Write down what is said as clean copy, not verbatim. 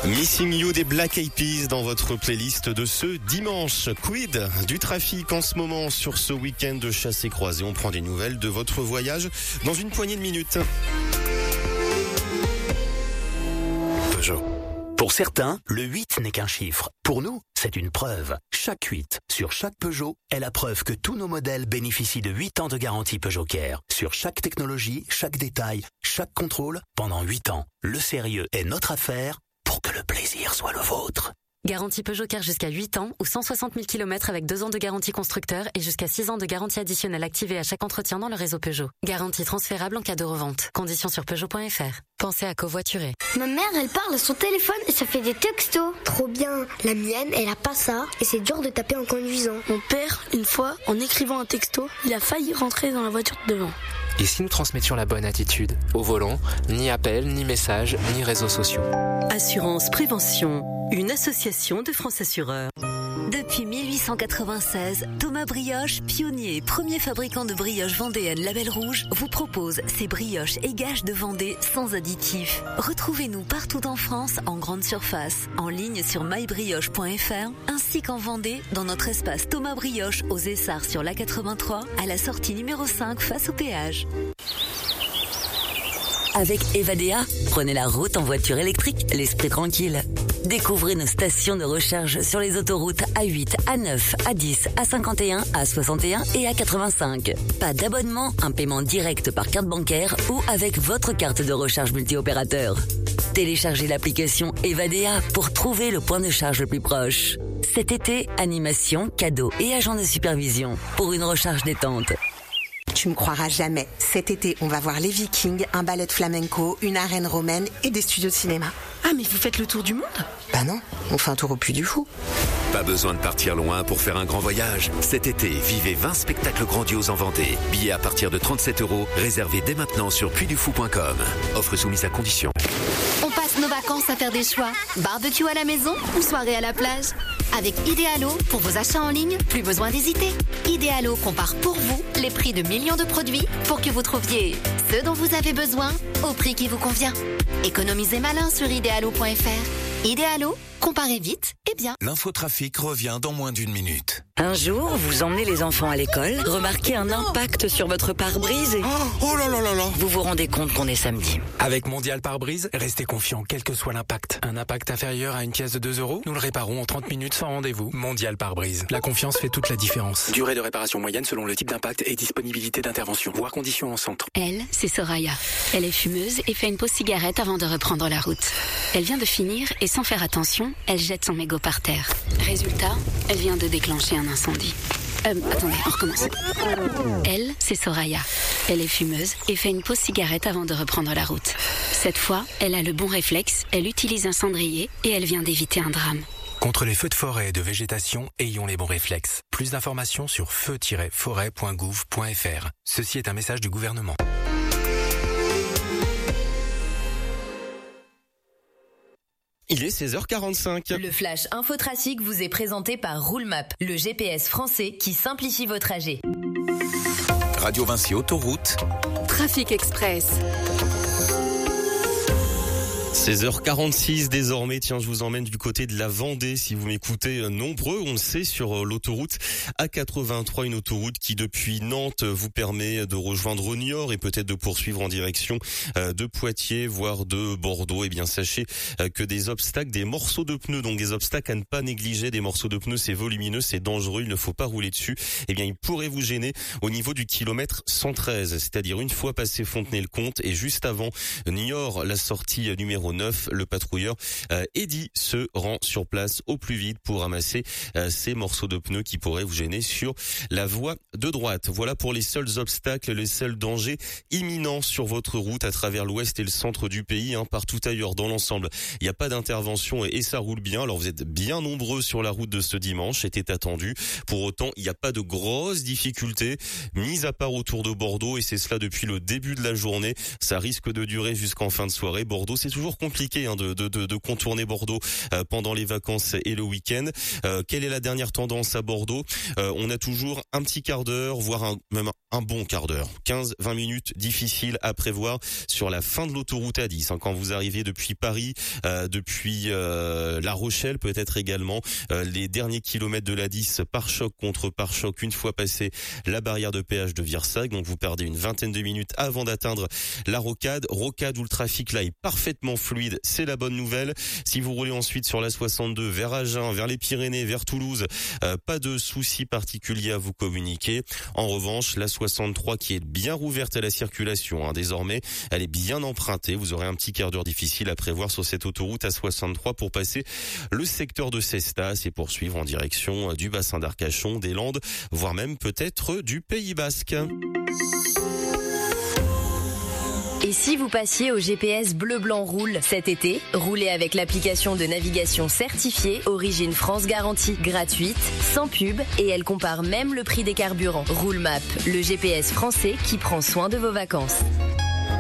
Missing You des Black Eyed Peas dans votre playlist de ce dimanche. Quid du trafic en ce moment sur ce week-end de chassé croisé. On prend des nouvelles de votre voyage dans une poignée de minutes. Peugeot. Pour certains, le 8 n'est qu'un chiffre. Pour nous, c'est une preuve. Chaque 8 sur chaque Peugeot est la preuve que tous nos modèles bénéficient de 8 ans de garantie Peugeot Care. Sur chaque technologie, chaque détail, chaque contrôle, pendant 8 ans. Le sérieux est notre affaire pour que le plaisir soit le vôtre. Garantie Peugeot Care jusqu'à 8 ans ou 160 000 km avec 2 ans de garantie constructeur et jusqu'à 6 ans de garantie additionnelle activée à chaque entretien dans le réseau Peugeot. Garantie transférable en cas de revente. Conditions sur Peugeot.fr. Pensez à covoiturer. Ma mère, elle parle à son téléphone et ça fait des textos. Trop bien. La mienne, elle a pas ça et c'est dur de taper en conduisant. Mon père, une fois, en écrivant un texto, il a failli rentrer dans la voiture de devant. Et si nous transmettions la bonne attitude? Au volant, ni appel, ni message, ni réseaux sociaux. Assurance Prévention, une association de France Assureurs. Depuis 1896, Thomas Brioche, pionnier et premier fabricant de brioches vendéennes Label Rouge, vous propose ses brioches et gages de Vendée sans additifs. Retrouvez-nous partout en France en grande surface, en ligne sur mybrioche.fr, ainsi qu'en Vendée dans notre espace Thomas Brioche aux Essarts sur l'A83, à la sortie numéro 5 face au péage. Avec Evadea, prenez la route en voiture électrique, l'esprit tranquille. Découvrez nos stations de recharge sur les autoroutes A8, A9, A10, A51, A61 et A85. Pas d'abonnement, un paiement direct par carte bancaire ou avec votre carte de recharge multi-opérateur. Téléchargez l'application Evadea pour trouver le point de charge le plus proche. Cet été, animation, cadeaux et agents de supervision pour une recharge détente. Tu me croiras jamais. Cet été, on va voir les Vikings, un ballet de flamenco, une arène romaine et des studios de cinéma. Ah, mais vous faites le tour du monde? Bah non, on fait un tour au Puy du Fou. Pas besoin de partir loin pour faire un grand voyage. Cet été, vivez 20 spectacles grandioses en Vendée. Billets à partir de 37 €, réservés dès maintenant sur puydufou.com. Offre soumise à condition. On passe nos vacances à faire des choix. Barbecue à la maison ou soirée à la plage? Avec Idealo, pour vos achats en ligne, plus besoin d'hésiter. Idealo compare pour vous les prix de millions de produits pour que vous trouviez ce dont vous avez besoin au prix qui vous convient. Économisez malin sur idealo.fr. Idealo, comparez vite et bien. L'infotrafic revient dans moins d'une minute. Un jour, vous emmenez les enfants à l'école, remarquez un impact sur votre pare-brise et... Oh là là là là! Vous vous rendez compte qu'on est samedi. Avec Mondial Pare-Brise, restez confiant quel que soit l'impact. Un impact inférieur à une pièce de 2 €, nous le réparons en 30 minutes sans rendez-vous. Mondial Pare-Brise. La confiance fait toute la différence. Durée de réparation moyenne selon le type d'impact et disponibilité d'intervention. Voir conditions en centre. Elle, c'est Soraya. Elle est fumeuse et fait une pause cigarette avant de reprendre la route. Elle vient de finir et sans faire attention, elle jette son mégot par terre. Résultat, elle vient de déclencher un incendie. Attendez, on recommence. Elle, c'est Soraya. Elle est fumeuse et fait une pause cigarette avant de reprendre la route. Cette fois, elle a le bon réflexe, elle utilise un cendrier et elle vient d'éviter un drame. Contre les feux de forêt et de végétation, ayons les bons réflexes. Plus d'informations sur feu-forêt.gouv.fr. Ceci est un message du gouvernement. Il est 16h45. Le Flash Infotrafic vous est présenté par Roulemap, le GPS français qui simplifie vos trajets. Radio Vinci Autoroute. Trafic Express. 16h46 désormais, tiens, je vous emmène du côté de la Vendée, si vous m'écoutez nombreux, on le sait, sur l'autoroute A83, une autoroute qui depuis Nantes vous permet de rejoindre Niort et peut-être de poursuivre en direction de Poitiers, voire de Bordeaux. Eh bien, sachez que des obstacles, des morceaux de pneus, donc des obstacles à ne pas négliger, des morceaux de pneus, c'est volumineux, c'est dangereux, il ne faut pas rouler dessus. Eh bien, ils pourraient vous gêner au niveau du kilomètre 113, c'est-à-dire une fois passé Fontenay-le-Comte et juste avant Niort, la sortie numéro 9, le patrouilleur Eddy se rend sur place au plus vite pour ramasser ces morceaux de pneus qui pourraient vous gêner sur la voie de droite. Voilà pour les seuls obstacles, les seuls dangers imminents sur votre route à travers l'ouest et le centre du pays. Partout ailleurs dans l'ensemble, il n'y a pas d'intervention et ça roule bien. Alors vous êtes bien nombreux sur la route de ce dimanche, c'était attendu. Pour autant, il n'y a pas de grosses difficultés, mis à part autour de Bordeaux, et c'est cela depuis le début de la journée. Ça risque de durer jusqu'en fin de soirée. Bordeaux, c'est toujours fort compliqué de contourner Bordeaux pendant les vacances et le week-end. Quelle est la dernière tendance à Bordeaux? On a toujours un petit quart d'heure, voire même un bon quart d'heure, 15-20 minutes difficiles à prévoir sur la fin de l'autoroute A10. Quand vous arrivez depuis Paris, depuis La Rochelle peut-être également, les derniers kilomètres de l'A10 pare-choc contre pare-choc une fois passé la barrière de péage de Virsac. Donc vous perdez une vingtaine de minutes avant d'atteindre la rocade où le trafic là est parfaitement fluide, c'est la bonne nouvelle. Si vous roulez ensuite sur la 62 vers Agen, vers les Pyrénées, vers Toulouse, pas de soucis particuliers à vous communiquer. En revanche, la 63 qui est bien rouverte à la circulation, désormais, elle est bien empruntée. Vous aurez un petit quart d'heure difficile à prévoir sur cette autoroute à 63 pour passer le secteur de Cestas et poursuivre en direction du bassin d'Arcachon, des Landes, voire même peut-être du Pays Basque. Et si vous passiez au GPS Bleu Blanc Roule cet été, roulez avec l'application de navigation certifiée Origine France Garantie, gratuite, sans pub, et elle compare même le prix des carburants. Roule Map, le GPS français qui prend soin de vos vacances.